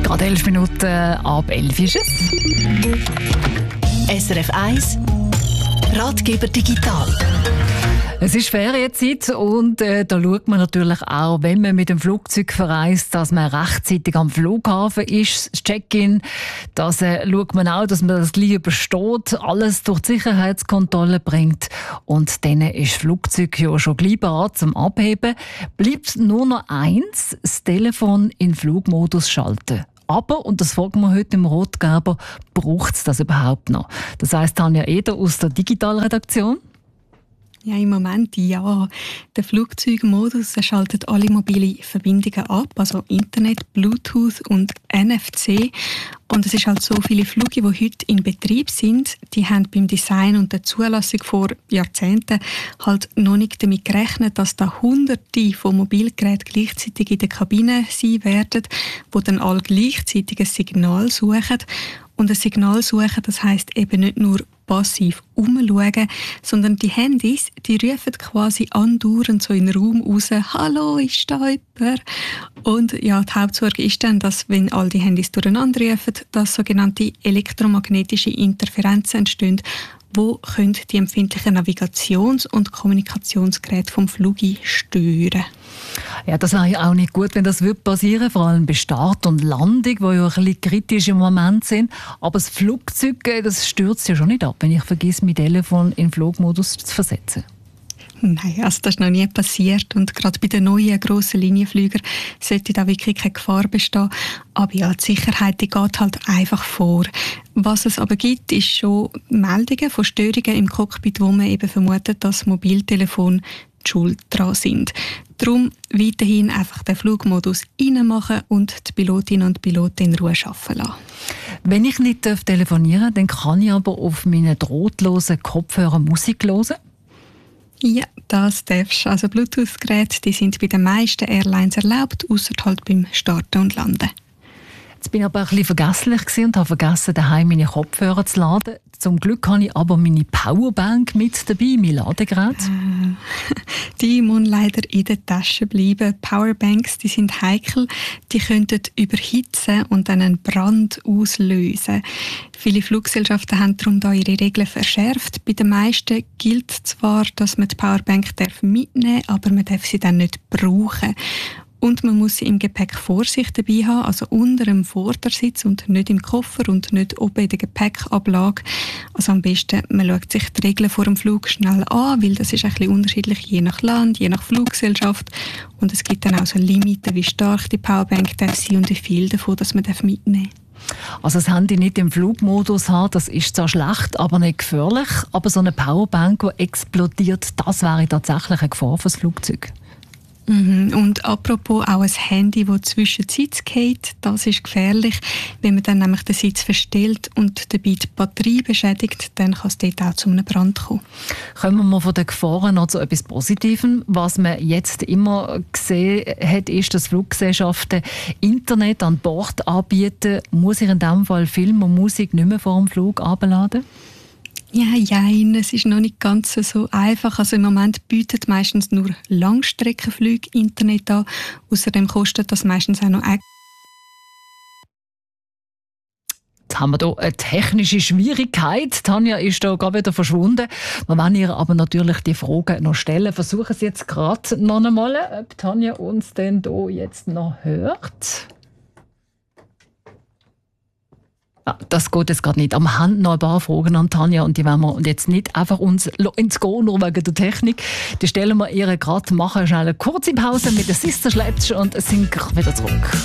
Gerade 11 Minuten ab 11 ist es. SRF 1 Ratgeber digital. Es ist Ferienzeit und da schaut man natürlich auch, wenn man mit dem Flugzeug verreist, dass man rechtzeitig am Flughafen ist, das Check-in. Das schaut man auch, dass man das gleich übersteht, alles durch die Sicherheitskontrolle bringt und dann ist das Flugzeug ja schon gleich bereit zum Abheben. Bleibt nur noch eins, das Telefon in Flugmodus schalten. Aber, und das fragen wir heute im Rotgeber, braucht es das überhaupt noch? Das heisst, Tanja Eder aus der Digitalredaktion. Ja, im Moment ja. Der Flugzeugmodus schaltet alle mobile Verbindungen ab, also Internet, Bluetooth und NFC. Und es ist halt so, viele Flüge, die heute in Betrieb sind, die haben beim Design und der Zulassung vor Jahrzehnten halt noch nicht damit gerechnet, dass da Hunderte von Mobilgeräten gleichzeitig in der Kabine sein werden, die dann alle gleichzeitig ein Signal suchen. Und ein Signal suchen, das heisst eben nicht nur passiv umschauen, sondern die Handys, die rufen quasi andauernd so in den Raum raus, «Hallo, ist da jemand?» Und ja, die Hauptsorge ist dann, dass, wenn all die Handys durcheinander rufen, dass sogenannte elektromagnetische Interferenzen entstehen, wo können die empfindlichen Navigations- und Kommunikationsgeräte vom Flug stören. Ja, das wäre ja auch nicht gut, wenn das passieren würde, vor allem bei Start und Landung, die ja ein bisschen kritisch im Moment sind. Aber das Flugzeug, das stürzt ja schon nicht ab, wenn ich vergesse, mein Telefon in Flugmodus zu versetzen. Nein, also das ist noch nie passiert und gerade bei den neuen grossen Linienflügern sollte da wirklich keine Gefahr bestehen. Aber ja, die Sicherheit, die geht halt einfach vor. Was es aber gibt, ist schon Meldungen von Störungen im Cockpit, wo man eben vermutet, dass Mobiltelefone die Schuld daran sind. Darum weiterhin einfach den Flugmodus reinmachen und die Pilotinnen und Piloten in Ruhe arbeiten lassen. Wenn ich nicht telefonieren darf, dann kann ich aber auf meinen drahtlosen Kopfhörer Musik hören. Ja, das darfst du. Also Bluetooth-Geräte, die sind bei den meisten Airlines erlaubt, ausser halt beim Starten und Landen. Jetzt bin ich aber ein bisschen vergesslich und habe vergessen, daheim meine Kopfhörer zu laden. Zum Glück habe ich aber meine Powerbank mit dabei, mein Ladegerät. Die muss leider in der Tasche bleiben. Powerbanks, die sind heikel. Die könnten überhitzen und dann einen Brand auslösen. Viele Fluggesellschaften haben darum da ihre Regeln verschärft. Bei den meisten gilt zwar, dass man die Powerbank mitnehmen darf, aber man darf sie dann nicht brauchen. Und man muss sie im Gepäck vor sich dabei haben, also unter dem Vordersitz und nicht im Koffer und nicht oben in der Gepäckablage. Also am besten, man schaut sich die Regeln vor dem Flug schnell an, weil das ist ein bisschen unterschiedlich, je nach Land, je nach Fluggesellschaft. Und es gibt dann auch so Limiten, wie stark die Powerbank darf sein und wie viel davon dass man mitnehmen darf. Also das Handy nicht im Flugmodus haben, das ist zwar schlecht, aber nicht gefährlich. Aber so eine Powerbank, die explodiert, das wäre tatsächlich eine Gefahr für das Flugzeug. Und apropos auch ein Handy, das zwischen die Sitze geht, das ist gefährlich. Wenn man dann nämlich den Sitz verstellt und dabei die Batterie beschädigt, dann kann es dort auch zu einem Brand kommen. Kommen wir mal von den Gefahren noch zu etwas Positivem. Was man jetzt immer gesehen hat, ist, dass Fluggesellschaften Internet an Bord anbieten. Muss ich in diesem Fall Film und Musik nicht mehr vor dem Flug abladen? Ja, es ist noch nicht ganz so einfach. Also im Moment bietet meistens nur Langstreckenflüge Internet an. Außerdem kostet das meistens auch noch. Jetzt haben wir hier eine technische Schwierigkeit. Tanja ist hier gerade wieder verschwunden. Wir wollen ihr aber natürlich die Fragen noch stellen. Versuchen Sie jetzt gerade noch einmal, ob Tanja uns denn hier jetzt noch hört. Ja, das geht jetzt gerade nicht. Aber wir haben noch ein paar Fragen an Tanja und die wollen wir jetzt nicht einfach uns ins Gehen, nur wegen der Technik. Die stellen wir ihr gerade, machen schnell eine kurze Pause mit der Sister Sledge und sind gerade wieder zurück.